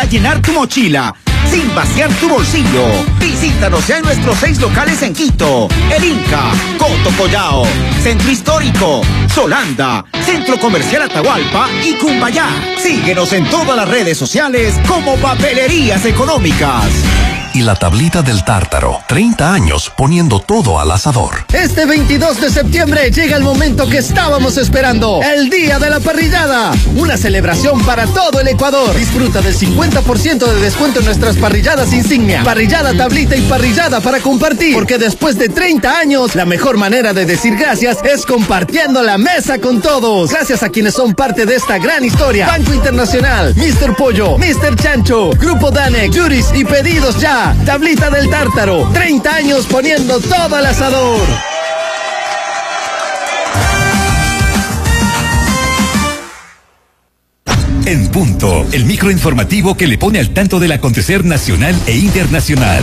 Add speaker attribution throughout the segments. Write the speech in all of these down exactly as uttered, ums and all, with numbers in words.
Speaker 1: llenar tu mochila sin vaciar tu bolsillo. Visítanos ya en nuestros seis locales en Quito, El Inca, Coto Collao, Centro Histórico, Solanda, Centro Comercial Atahualpa y Cumbayá. Síguenos en todas las redes sociales como Papelerías Económicas.
Speaker 2: Y la tablita del Tártaro, treinta años poniendo todo al asador.
Speaker 3: Este veintidós de septiembre llega el momento que estábamos esperando, el Día de la Parrillada, una celebración para todo el Ecuador. Disfruta del cincuenta por ciento de descuento en nuestras parrilladas insignia, parrillada, tablita y parrillada para compartir, porque después de treinta años, la mejor manera de decir gracias es compartiendo la mesa con todos. Gracias a quienes son parte de esta gran historia: Banco Internacional, mister Pollo, mister Chancho, Grupo Danex, Juris y Pedidos Ya. Tablita del Tártaro, treinta años poniendo todo al asador.
Speaker 4: En punto, el microinformativo que le pone al tanto del acontecer nacional e internacional.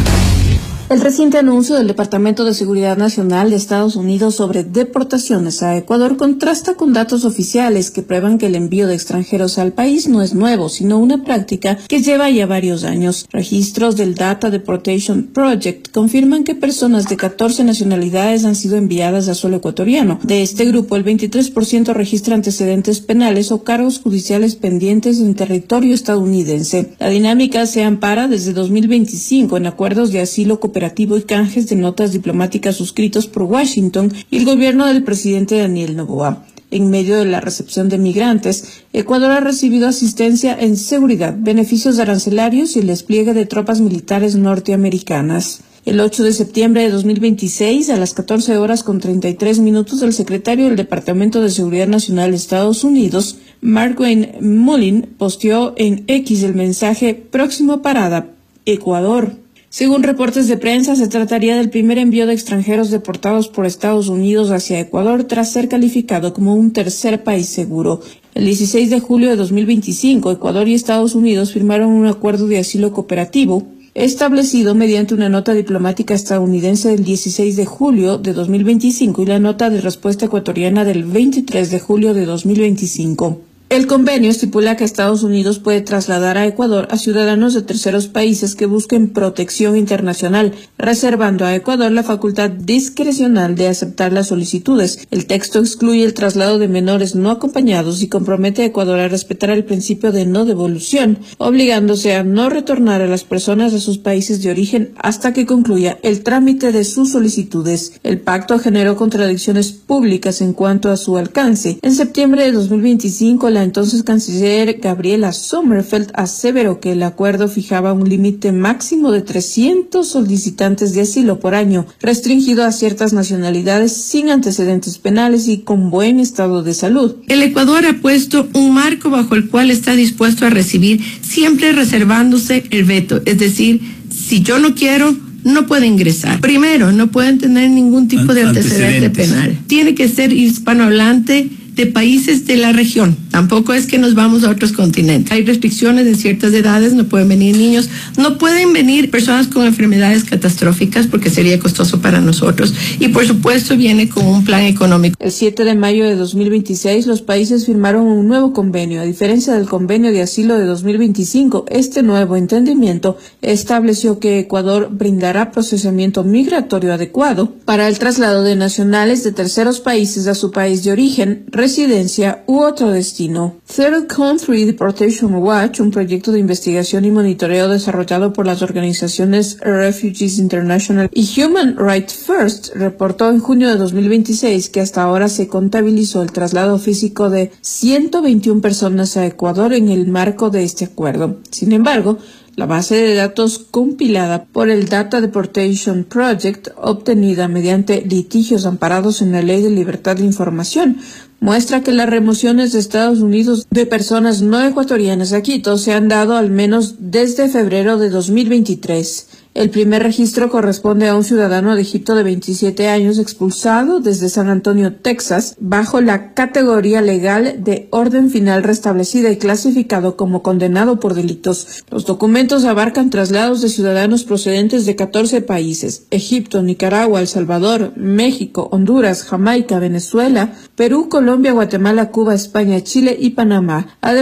Speaker 5: El reciente anuncio del Departamento de Seguridad Nacional de Estados Unidos sobre deportaciones a Ecuador contrasta con datos oficiales que prueban que el envío de extranjeros al país no es nuevo, sino una práctica que lleva ya varios años. Registros del Data Deportation Project confirman que personas de catorce nacionalidades han sido enviadas a suelo ecuatoriano. De este grupo, el veintitrés por ciento registra antecedentes penales o cargos judiciales pendientes en territorio estadounidense. La dinámica se ampara desde dos mil veinticinco en acuerdos de asilo cooperativo y canjes de notas diplomáticas suscritos por Washington y el gobierno del presidente Daniel Noboa. En medio de la recepción de migrantes, Ecuador ha recibido asistencia en seguridad, beneficios arancelarios y el despliegue de tropas militares norteamericanas. El ocho de septiembre de dos mil veintiséis, a las catorce horas con treinta y tres minutos, el secretario del Departamento de Seguridad Nacional de Estados Unidos, Mark Wayne Mullin, posteó en X el mensaje: próxima parada, Ecuador. Según reportes de prensa, se trataría del primer envío de extranjeros deportados por Estados Unidos hacia Ecuador tras ser calificado como un tercer país seguro. El dieciséis de julio de dos mil veinticinco, Ecuador y Estados Unidos firmaron un acuerdo de asilo cooperativo establecido mediante una nota diplomática estadounidense del dieciséis de julio de dos mil veinticinco y la nota de respuesta ecuatoriana del veintitrés de julio de dos mil veinticinco. El convenio estipula que Estados Unidos puede trasladar a Ecuador a ciudadanos de terceros países que busquen protección internacional, reservando a Ecuador la facultad discrecional de aceptar las solicitudes. El texto excluye el traslado de menores no acompañados y compromete a Ecuador a respetar el principio de no devolución, obligándose a no retornar a las personas a sus países de origen hasta que concluya el trámite de sus solicitudes. El pacto generó contradicciones públicas en cuanto a su alcance. En septiembre de dos mil veinticinco, la entonces canciller Gabriela Sommerfeld aseveró que el acuerdo fijaba un límite máximo de trescientos solicitantes de asilo por año, restringido a ciertas nacionalidades sin antecedentes penales y con buen estado de salud.
Speaker 6: El Ecuador ha puesto un marco bajo el cual está dispuesto a recibir, siempre reservándose el veto, es decir, si yo no quiero, no puede ingresar. Primero, no pueden tener ningún tipo de antecedente antecedentes. penal. Tiene que ser hispanohablante de países de la región. Tampoco es que nos vamos a otros continentes. Hay restricciones en ciertas edades, no pueden venir niños, no pueden venir personas con enfermedades catastróficas porque sería costoso para nosotros. Y por supuesto viene con un plan económico.
Speaker 5: El siete de mayo de dos mil veintiséis los países firmaron un nuevo convenio. A diferencia del convenio de asilo de dos mil veinticinco, este nuevo entendimiento estableció que Ecuador brindará procesamiento migratorio adecuado para el traslado de nacionales de terceros países a su país de origen, residencia u otro destino. Third Country Deportation Watch, un proyecto de investigación y monitoreo desarrollado por las organizaciones Refugees International y Human Rights First, reportó en junio de dos mil veintiséis que hasta ahora se contabilizó el traslado físico de ciento veintiuna personas a Ecuador en el marco de este acuerdo. Sin embargo, la base de datos compilada por el Data Deportation Project, obtenida mediante litigios amparados en la Ley de Libertad de Información, muestra que las remociones de Estados Unidos de personas no ecuatorianas a Quito se han dado al menos desde febrero de dos mil veintitrés. El primer registro corresponde a un ciudadano de Egipto de veintisiete años expulsado desde San Antonio, Texas, bajo la categoría legal de orden final restablecida y clasificado como condenado por delitos. Los documentos abarcan traslados de ciudadanos procedentes de catorce países: Egipto, Nicaragua, El Salvador, México, Honduras, Jamaica, Venezuela, Perú, Colombia, Guatemala, Cuba, España, Chile y Panamá. Además,